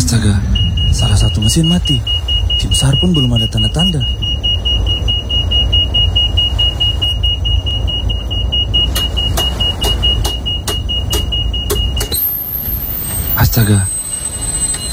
Astaga, salah satu mesin mati. Tim SAR pun belum ada tanda-tanda. Astaga,